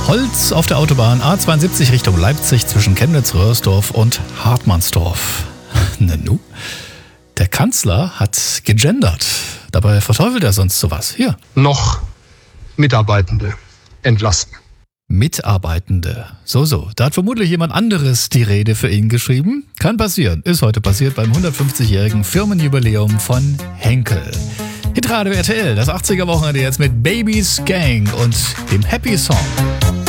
Holz auf der Autobahn A72 Richtung Leipzig zwischen Chemnitz-Röhrsdorf und Hartmannsdorf. Nanu? Der Kanzler hat gegendert. Dabei verteufelt er sonst sowas. Hier. Noch Mitarbeitende entlassen. Mitarbeitende. So. Da hat vermutlich jemand anderes die Rede für ihn geschrieben. Kann passieren. Ist heute passiert beim 150-jährigen Firmenjubiläum von Henkel. Hitradio RTL, das 80er-Wochenende jetzt mit Baby's Gang und dem Happy Song.